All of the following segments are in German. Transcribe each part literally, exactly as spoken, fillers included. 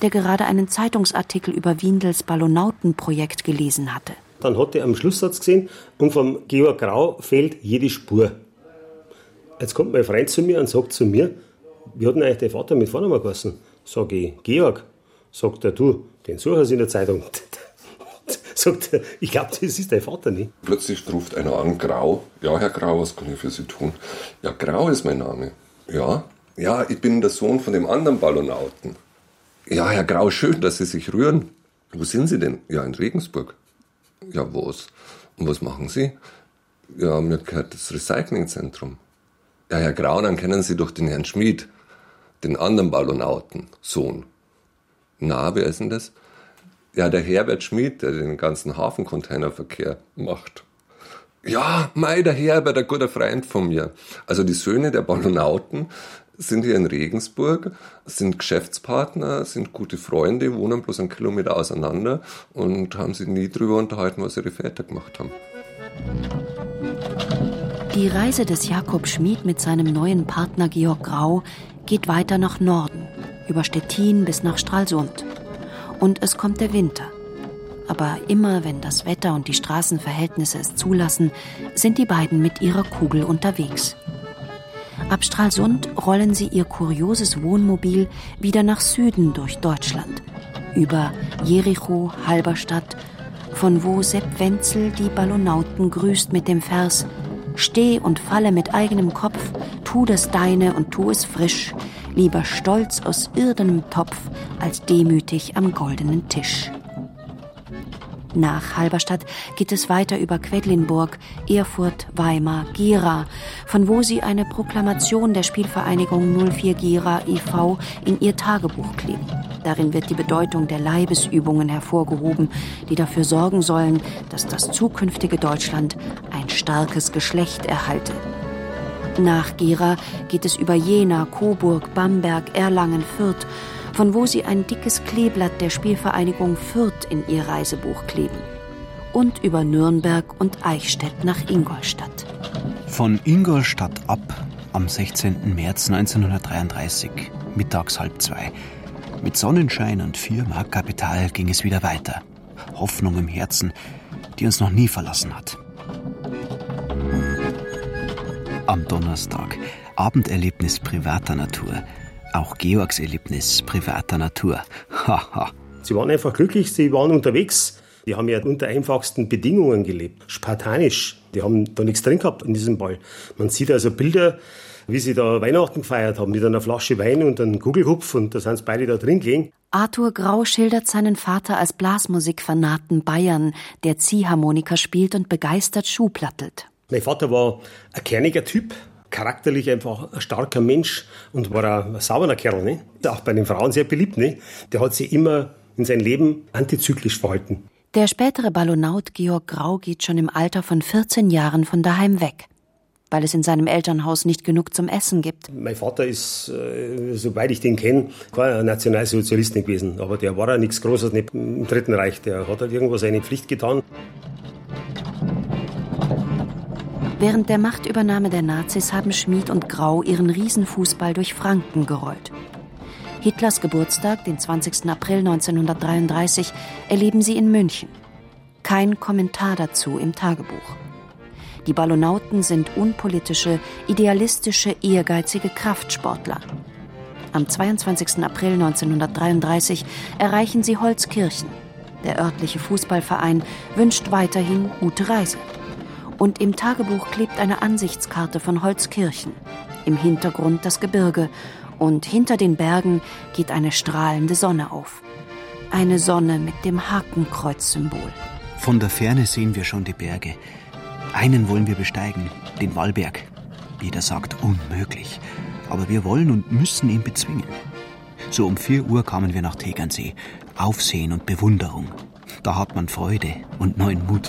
der gerade einen Zeitungsartikel über Windels Ballonautenprojekt gelesen hatte. Dann hat er am Schlusssatz gesehen, und vom Georg Grau fehlt jede Spur. Jetzt kommt mein Freund zu mir und sagt zu mir, wie hat denn eigentlich dein Vater mit Vornamen geheißen? Sag ich, Georg. Sagt er, du, den suchen sie in der Zeitung. Sagt er, ich glaube, das ist dein Vater nicht. Plötzlich ruft einer an, Grau. Ja, Herr Grau, was kann ich für Sie tun? Ja, Grau ist mein Name. Ja, ja, ich bin der Sohn von dem anderen Ballonauten. Ja, Herr Grau, schön, dass Sie sich rühren. Wo sind Sie denn? Ja, in Regensburg. Ja, was? Und was machen Sie? Ja, mir gehört das Recyclingzentrum. Ja, Herr Grau, dann kennen Sie doch den Herrn Schmid, den anderen Ballonauten, Sohn. Na, wer ist denn das? Ja, der Herbert Schmid, der den ganzen Hafencontainerverkehr macht. Ja, mei, der Herbert, ein guter Freund von mir. Also die Söhne der Ballonauten sind hier in Regensburg, sind Geschäftspartner, sind gute Freunde, wohnen bloß einen Kilometer auseinander und haben sich nie drüber unterhalten, was ihre Väter gemacht haben. Die Reise des Jakob Schmid mit seinem neuen Partner Georg Grau geht weiter nach Norden, über Stettin bis nach Stralsund. Und es kommt der Winter. Aber immer, wenn das Wetter und die Straßenverhältnisse es zulassen, sind die beiden mit ihrer Kugel unterwegs. Ab Stralsund rollen sie ihr kurioses Wohnmobil wieder nach Süden durch Deutschland. Über Jericho, Halberstadt, von wo Sepp Wenzel die Ballonauten grüßt mit dem Vers: Steh und falle mit eigenem Kopf, tu das Deine und tu es frisch, lieber stolz aus irdenem Topf, als demütig am goldenen Tisch. Nach Halberstadt geht es weiter über Quedlinburg, Erfurt, Weimar, Gera, von wo sie eine Proklamation der Spielvereinigung null vier Gera e V in ihr Tagebuch kleben. Darin wird die Bedeutung der Leibesübungen hervorgehoben, die dafür sorgen sollen, dass das zukünftige Deutschland ein starkes Geschlecht erhalte. Nach Gera geht es über Jena, Coburg, Bamberg, Erlangen, Fürth, von wo sie ein dickes Kleeblatt der Spielvereinigung Fürth in ihr Reisebuch kleben. Und über Nürnberg und Eichstätt nach Ingolstadt. Von Ingolstadt ab am sechzehnten März neunzehnhundertdreiunddreißig, mittags halb zwei. Mit Sonnenschein und vier Mark Kapital ging es wieder weiter. Hoffnung im Herzen, die uns noch nie verlassen hat. Am Donnerstag, Abenderlebnis privater Natur. Auch Georgs Erlebnis privater Natur. Haha. Sie waren einfach glücklich, sie waren unterwegs. Die haben ja unter einfachsten Bedingungen gelebt, spartanisch. Die haben da nichts drin gehabt in diesem Ball. Man sieht also Bilder, wie sie da Weihnachten gefeiert haben, mit einer Flasche Wein und einem Gugelhupf, und da sind sie beide da drin gelegen. Arthur Grau schildert seinen Vater als Blasmusikfanaten Bayern, der Ziehharmonika spielt und begeistert Schuh plattelt. Mein Vater war ein kerniger Typ, charakterlich einfach ein starker Mensch und war ein sauberer Kerl. Ne? Auch bei den Frauen sehr beliebt. Ne? Der hat sich immer in seinem Leben antizyklisch verhalten. Der spätere Ballonaut Georg Grau geht schon im Alter von vierzehn Jahren von daheim weg, weil es in seinem Elternhaus nicht genug zum Essen gibt. Mein Vater ist, äh, soweit ich den kenne, war ein Nationalsozialist nicht gewesen. Aber der war ja nichts Großes nicht im Dritten Reich. Der hat halt irgendwo seine Pflicht getan. Während der Machtübernahme der Nazis haben Schmid und Grau ihren Riesenfußball durch Franken gerollt. Hitlers Geburtstag, den zwanzigsten April neunzehnhundertdreiunddreißig, erleben sie in München. Kein Kommentar dazu im Tagebuch. Die Ballonauten sind unpolitische, idealistische, ehrgeizige Kraftsportler. Am zweiundzwanzigsten April neunzehnhundertdreiunddreißig erreichen sie Holzkirchen. Der örtliche Fußballverein wünscht weiterhin gute Reise. Und im Tagebuch klebt eine Ansichtskarte von Holzkirchen. Im Hintergrund das Gebirge. Und hinter den Bergen geht eine strahlende Sonne auf. Eine Sonne mit dem Hakenkreuz-Symbol. Von der Ferne sehen wir schon die Berge. Einen wollen wir besteigen, den Wallberg. Jeder sagt, unmöglich. Aber wir wollen und müssen ihn bezwingen. So um vier Uhr kamen wir nach Tegernsee. Aufsehen und Bewunderung. Da hat man Freude und neuen Mut.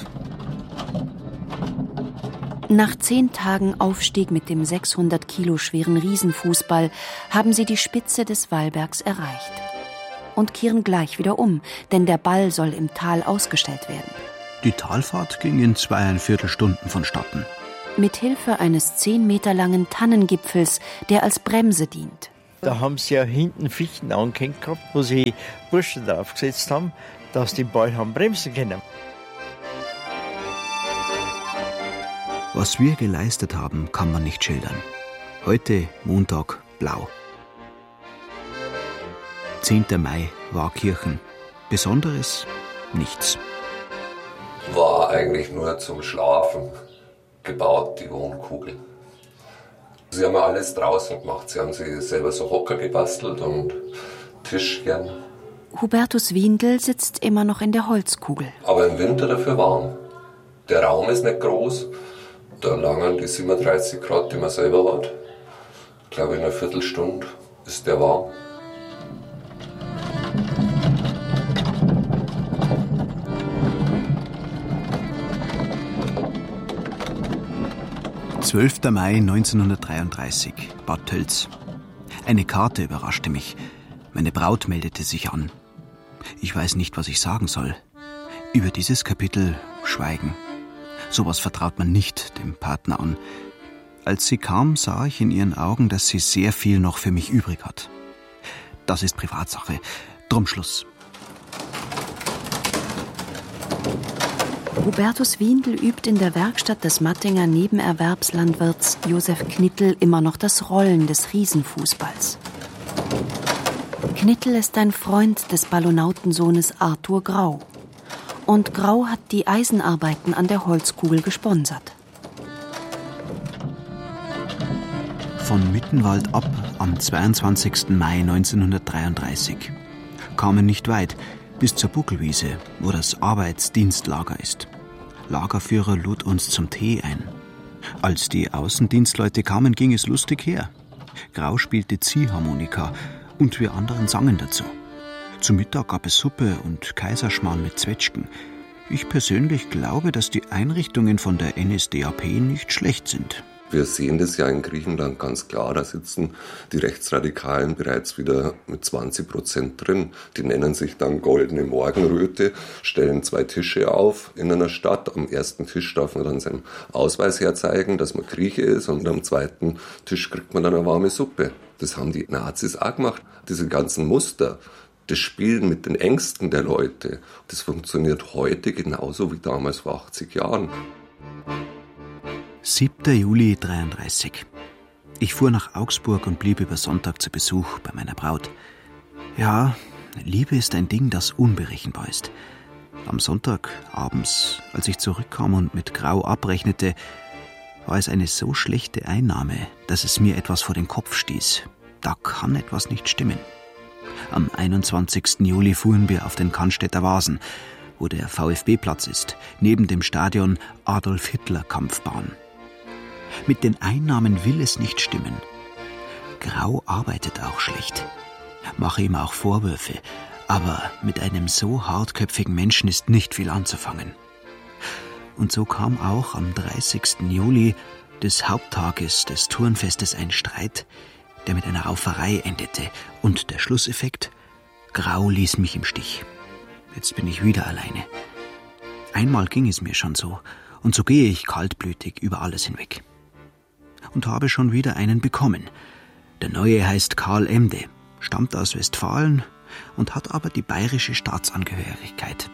Nach zehn Tagen Aufstieg mit dem sechshundert Kilo schweren Riesenfußball haben sie die Spitze des Wallbergs erreicht. Und kehren gleich wieder um, denn der Ball soll im Tal ausgestellt werden. Die Talfahrt ging in zweieinviertel Stunden vonstatten. Mit Hilfe eines zehn Meter langen Tannengipfels, der als Bremse dient. Da haben sie ja hinten Fichten angehängt gehabt, wo sie Burschen draufgesetzt haben, dass die Ball haben bremsen können. Was wir geleistet haben, kann man nicht schildern. Heute, Montag, blau. zehnter Mai war Kirchen. Besonderes nichts. War eigentlich nur zum Schlafen gebaut, die Wohnkugel. Sie haben ja alles draußen gemacht. Sie haben sich selber so Hocker gebastelt und Tisch gern. Hubertus Windel sitzt immer noch in der Holzkugel. Aber im Winter dafür warm. Der Raum ist nicht groß. Da langen die siebenunddreißig Grad, die man selber hat. Ich glaube, in einer Viertelstunde ist der warm. zwölfter Mai neunzehnhundertdreiunddreißig, Bad Tölz. Eine Karte überraschte mich. Meine Braut meldete sich an. Ich weiß nicht, was ich sagen soll. Über dieses Kapitel schweigen. Sowas vertraut man nicht dem Partner an. Als sie kam, sah ich in ihren Augen, dass sie sehr viel noch für mich übrig hat. Das ist Privatsache. Drum Schluss. Hubertus Windel übt in der Werkstatt des Mattinger Nebenerwerbslandwirts Josef Knittel immer noch das Rollen des Riesenfußballs. Knittel ist ein Freund des Ballonautensohnes Arthur Grau. Und Grau hat die Eisenarbeiten an der Holzkugel gesponsert. Von Mittenwald ab am zweiundzwanzigsten Mai neunzehnhundertdreiunddreißig. Kamen nicht weit, bis zur Buckelwiese, wo das Arbeitsdienstlager ist. Lagerführer lud uns zum Tee ein. Als die Außendienstleute kamen, ging es lustig her. Grau spielte Ziehharmonika und wir anderen sangen dazu. Zum Mittag gab es Suppe und Kaiserschmarrn mit Zwetschgen. Ich persönlich glaube, dass die Einrichtungen von der N S D A P nicht schlecht sind. Wir sehen das ja in Griechenland ganz klar, da sitzen die Rechtsradikalen bereits wieder mit zwanzig Prozent drin. Die nennen sich dann Goldene Morgenröte, stellen zwei Tische auf in einer Stadt. Am ersten Tisch darf man dann seinen Ausweis herzeigen, dass man Grieche ist, und am zweiten Tisch kriegt man dann eine warme Suppe. Das haben die Nazis auch gemacht. Diese ganzen Muster, das Spielen mit den Ängsten der Leute, das funktioniert heute genauso wie damals vor achtzig Jahren. siebter Juli dreiunddreißig. Ich fuhr nach Augsburg und blieb über Sonntag zu Besuch bei meiner Braut. Ja, Liebe ist ein Ding, das unberechenbar ist. Am Sonntag abends, als ich zurückkam und mit Grau abrechnete, war es eine so schlechte Einnahme, dass es mir etwas vor den Kopf stieß. Da kann etwas nicht stimmen. Am einundzwanzigsten Juli fuhren wir auf den Cannstätter Wasen, wo der VfB-Platz ist, neben dem Stadion Adolf-Hitler-Kampfbahn. Mit den Einnahmen will es nicht stimmen. Grau arbeitet auch schlecht. Mache ihm auch Vorwürfe, aber mit einem so hartköpfigen Menschen ist nicht viel anzufangen. Und so kam auch am dreißigsten Juli, des Haupttages des Turnfestes, ein Streit, der mit einer Rauferei endete. Und der Schlusseffekt? Grau ließ mich im Stich. Jetzt bin ich wieder alleine. Einmal ging es mir schon so, und so gehe ich kaltblütig über alles hinweg. Und habe schon wieder einen bekommen. Der Neue heißt Karl Emde, stammt aus Westfalen und hat aber die bayerische Staatsangehörigkeit.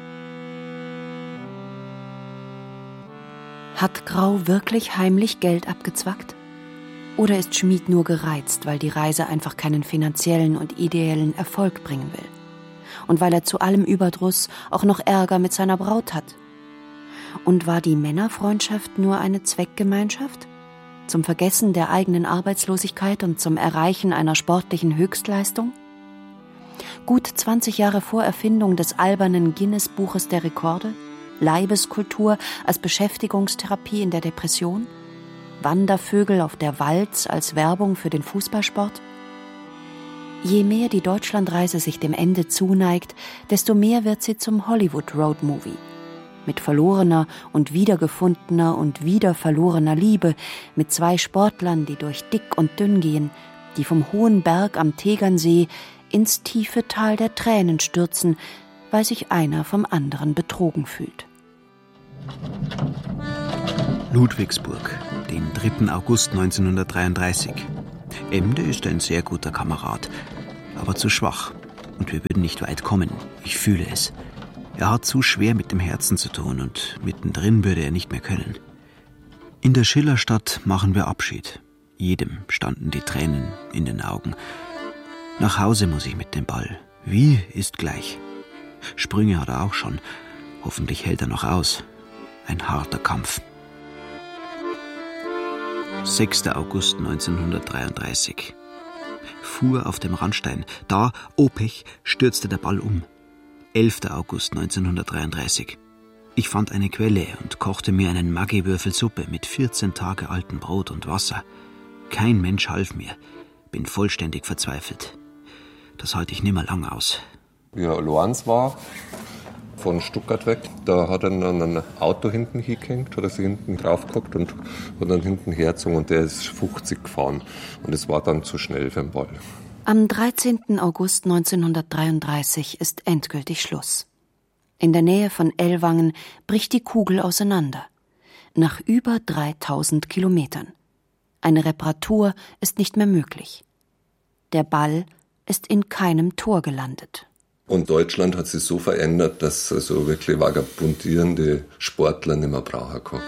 Hat Grau wirklich heimlich Geld abgezwackt? Oder ist Schmid nur gereizt, weil die Reise einfach keinen finanziellen und ideellen Erfolg bringen will? Und weil er zu allem Überdruss auch noch Ärger mit seiner Braut hat? Und war die Männerfreundschaft nur eine Zweckgemeinschaft? Zum Vergessen der eigenen Arbeitslosigkeit und zum Erreichen einer sportlichen Höchstleistung? Gut zwanzig Jahre vor Erfindung des albernen Guinness-Buches der Rekorde? Leibeskultur als Beschäftigungstherapie in der Depression? Wandervögel auf der Walz als Werbung für den Fußballsport? Je mehr die Deutschlandreise sich dem Ende zuneigt, desto mehr wird sie zum Hollywood-Roadmovie. Mit verlorener und wiedergefundener und wieder verlorener Liebe, mit zwei Sportlern, die durch dick und dünn gehen, die vom hohen Berg am Tegernsee ins tiefe Tal der Tränen stürzen, weil sich einer vom anderen betrogen fühlt. Ludwigsburg, den dritten August neunzehnhundertdreiunddreißig. Emde ist ein sehr guter Kamerad, aber zu schwach. Und wir würden nicht weit kommen. Ich fühle es. Er hat zu schwer mit dem Herzen zu tun und mittendrin würde er nicht mehr können. In der Schillerstadt machen wir Abschied. Jedem standen die Tränen in den Augen. Nach Hause muss ich mit dem Ball. Wie ist gleich. Sprünge hat er auch schon. Hoffentlich hält er noch aus. Ein harter Kampf. sechster August neunzehnhundertdreiunddreißig. Fuhr auf dem Randstein. Da, oh Pech, stürzte der Ball um. elfter August neunzehnhundertdreiunddreißig. Ich fand eine Quelle und kochte mir einen Maggi-Würfel Suppe mit vierzehn Tage altem Brot und Wasser. Kein Mensch half mir. Bin vollständig verzweifelt. Das halte ich nimmer lang aus. Wie er Lorenz war, von Stuttgart weg, da hat er dann ein Auto hinten hingehängt, hat er sich hinten drauf gehockt und hat dann hinten hergezogen und der ist fünfzig gefahren. Und es war dann zu schnell für den Ball. Am dreizehnten August neunzehnhundertdreiunddreißig ist endgültig Schluss. In der Nähe von Ellwangen bricht die Kugel auseinander. Nach über dreitausend Kilometern. Eine Reparatur ist nicht mehr möglich. Der Ball ist in keinem Tor gelandet. Und Deutschland hat sich so verändert, dass also wirklich vagabundierende Sportler nicht mehr brauchen kann.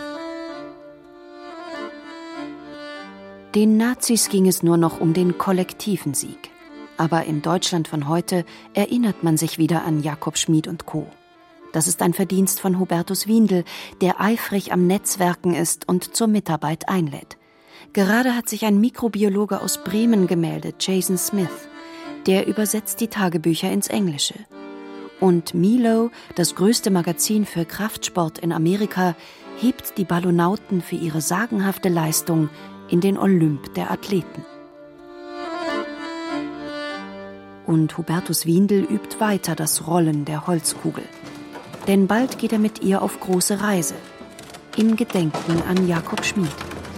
Den Nazis ging es nur noch um den kollektiven Sieg. Aber im Deutschland von heute erinnert man sich wieder an Jakob Schmid und Co. Das ist ein Verdienst von Hubertus Windel, der eifrig am Netzwerken ist und zur Mitarbeit einlädt. Gerade hat sich ein Mikrobiologe aus Bremen gemeldet, Jason Smith. Der übersetzt die Tagebücher ins Englische. Und Milo, das größte Magazin für Kraftsport in Amerika, hebt die Ballonauten für ihre sagenhafte Leistung in den Olymp der Athleten. Und Hubertus Windel übt weiter das Rollen der Holzkugel. Denn bald geht er mit ihr auf große Reise. Im Gedenken an Jakob Schmid.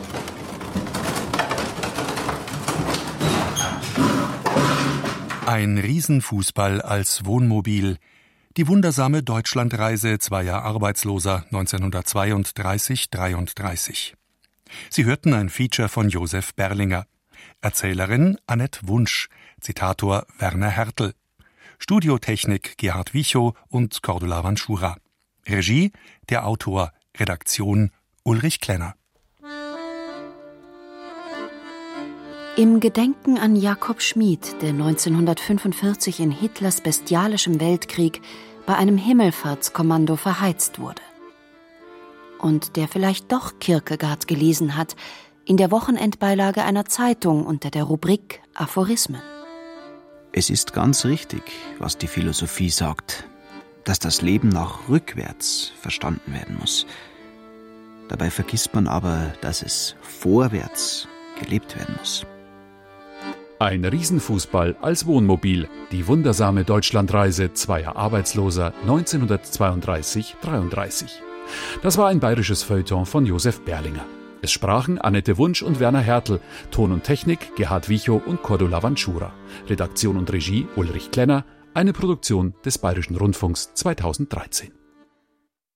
Ein Riesenfußball als Wohnmobil. Die wundersame Deutschlandreise zweier Arbeitsloser neunzehnhundertzweiunddreißig dreiunddreißig. Sie hörten ein Feature von Josef Berlinger. Erzählerin Annette Wunsch, Zitator Werner Hertel. Studiotechnik Gerhard Wichow und Cordula Vanschura. Regie der Autor, Redaktion Ulrich Klenner. Im Gedenken an Jakob Schmid, der neunzehnhundertfünfundvierzig in Hitlers bestialischem Weltkrieg bei einem Himmelfahrtskommando verheizt wurde. Und der vielleicht doch Kierkegaard gelesen hat, in der Wochenendbeilage einer Zeitung unter der Rubrik Aphorismen. Es ist ganz richtig, was die Philosophie sagt, dass das Leben nach rückwärts verstanden werden muss. Dabei vergisst man aber, dass es vorwärts gelebt werden muss. Ein Riesenfußball als Wohnmobil. Die wundersame Deutschlandreise zweier Arbeitsloser neunzehnhundertzweiunddreißig dreiunddreißig. Das war ein bayerisches Feuilleton von Josef Berlinger. Es sprachen Annette Wunsch und Werner Hertel, Ton und Technik Gerhard Wichow und Cordula Vanschura, Redaktion und Regie Ulrich Klenner, eine Produktion des Bayerischen Rundfunks zweitausenddreizehn.